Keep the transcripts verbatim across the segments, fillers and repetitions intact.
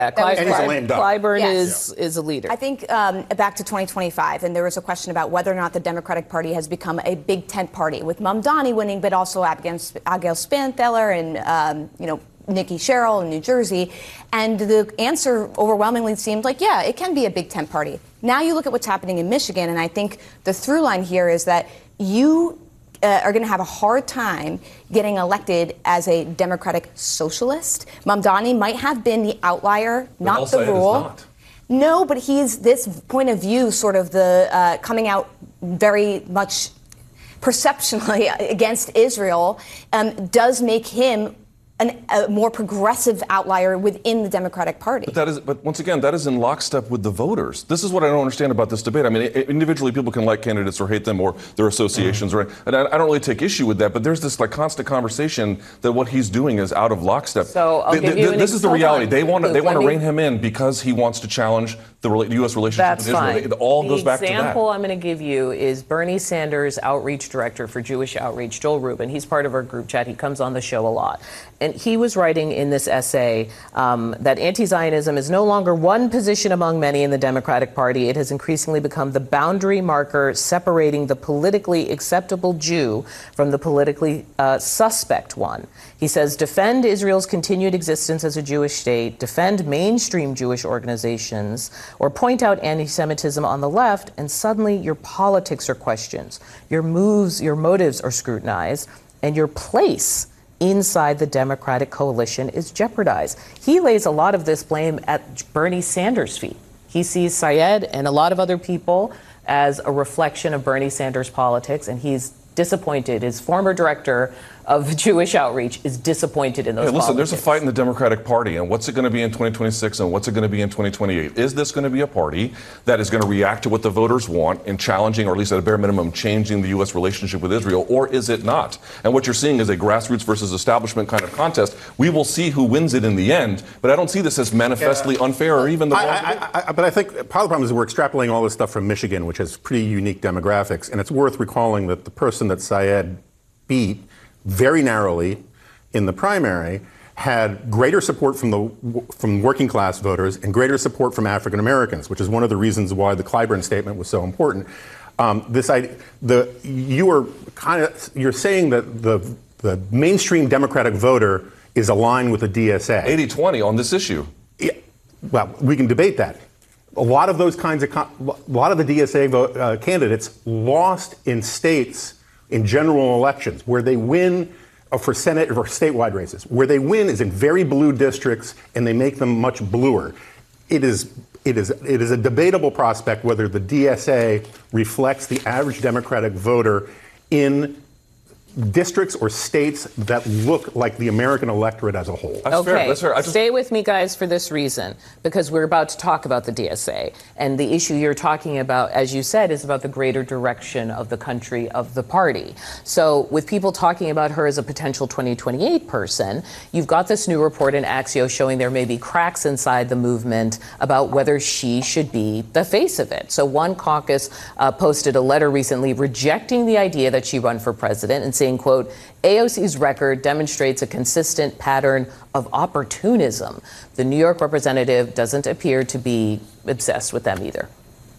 Yeah, Cly- and he's a lame duck. Clyburn Yes. is, is a leader. I think um, back to twenty twenty-five, and there was a question about whether or not the Democratic Party has become a big tent party, with Mamdani winning, but also Abigail, Abigail Spanfeller and, um, you know, Nikki Sherrill in New Jersey. And the answer overwhelmingly seemed like, yeah, it can be a big tent party. Now you look at what's happening in Michigan, and I think the through line here is that you Uh, are going to have a hard time getting elected as a Democratic socialist. Mamdani might have been the outlier, But not El-Sayed the is rule. not. No, but he's this point of view, sort of the uh, coming out very much perceptionally against Israel, um, does make him An, a more progressive outlier within the Democratic Party. But that is, but once again, that is in lockstep with the voters. This is what I don't understand about this debate. I mean, individually, people can like candidates or hate them or their associations, mm-hmm. right? And I, I don't really take issue with that. But there's this like constant conversation that what he's doing is out of lockstep. So I'll the, give the, you the, an this is the reality. They want to they want to me, rein him in because he wants to challenge the, the U S relationship That's with Israel. fine. It all the goes back to that. The example I'm going to give you is Bernie Sanders' outreach director for Jewish Outreach, Joel Rubin. He's part of our group chat. He comes on the show a lot. And he was writing in this essay um, that anti-Zionism is no longer one position among many in the Democratic Party. It has increasingly become the boundary marker separating the politically acceptable Jew from the politically uh, suspect one. He says, defend Israel's continued existence as a Jewish state, defend mainstream Jewish organizations, or point out anti-Semitism on the left, and suddenly your politics are questioned, your moves, your motives are scrutinized, and your place inside the Democratic coalition is jeopardized. He lays a lot of this blame at Bernie Sanders' feet. He sees Syed and a lot of other people as a reflection of Bernie Sanders' politics, and he's disappointed. His former director of Jewish Outreach is disappointed in those Hey, listen, politics. there's a fight in the Democratic Party, and what's it going to be in twenty twenty-six and what's it going to be in twenty twenty-eight? Is this going to be a party that is going to react to what the voters want in challenging, or at least at a bare minimum, changing the U S relationship with Israel, or is it not? And what you're seeing is a grassroots versus establishment kind of contest. We will see who wins it in the end, but I don't see this as manifestly yeah. unfair or even the I, I, I, But I think part of the problem is we're extrapolating all this stuff from Michigan, which has pretty unique demographics, and it's worth recalling that the person that Syed beat very narrowly in the primary had greater support from the from working class voters and greater support from African Americans, which is one of the reasons why the Clyburn statement was so important. Um, this I, the you are kind of you're saying that the the mainstream Democratic voter is aligned with the D S A. eighty twenty on this issue. Yeah, well, we can debate that. A lot of those kinds of a lot of the D S A vote, uh, candidates lost in states in general elections where they win uh, for Senate or statewide races. Where they win is in very blue districts, and they make them much bluer. It is it is it is a debatable prospect whether the D S A reflects the average Democratic voter in districts or states that look like the American electorate as a whole. That's okay, fair. That's fair. I just... stay with me, guys, for this reason, because we're about to talk about the D S A. And the issue you're talking about, as you said, is about the greater direction of the country, of the party. So with people talking about her as a potential twenty twenty-eight person, you've got this new report in Axios showing there may be cracks inside the movement about whether she should be the face of it. So one caucus uh, posted a letter recently rejecting the idea that she run for president and saying, quote, A O C's record demonstrates a consistent pattern of opportunism. The New York representative doesn't appear to be obsessed with them either.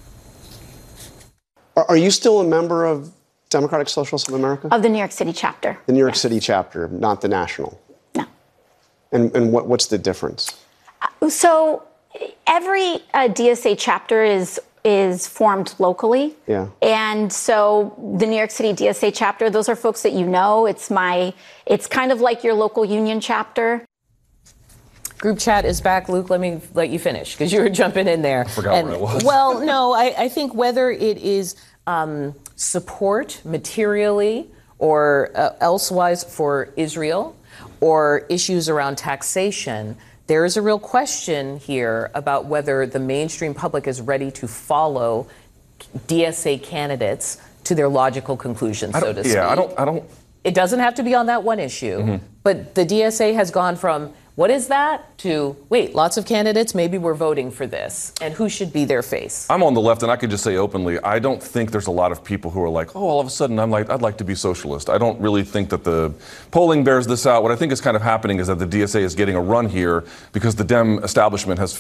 Are you still a member of Democratic Socialists of America? Of the New York City chapter. The New York yes. City chapter, not the national? No. And, and what, what's the difference? Uh, so every uh, D S A chapter is is formed locally. Yeah. And so the New York City D S A chapter, those are folks that you know. It's my, it's kind of like your local union chapter. Group chat is back. Luke, let me let you finish because you were jumping in there. I forgot and, what it was. Well, no, I, I think whether it is um, support materially or uh, elsewise for Israel or issues around taxation, there is a real question here about whether the mainstream public is ready to follow D S A candidates to their logical conclusions, so to yeah, speak. Yeah, I don't, I don't. It doesn't have to be on that one issue, mm-hmm. but the D S A has gone from What is that? To, wait, lots of candidates, maybe we're voting for this. And who should be their face? I'm on the left, and I could just say openly, I don't think there's a lot of people who are like, oh, all of a sudden I'm like, I'd like to be socialist. I don't really think that the polling bears this out. What I think is kind of happening is that the D S A is getting a run here because the Dem establishment has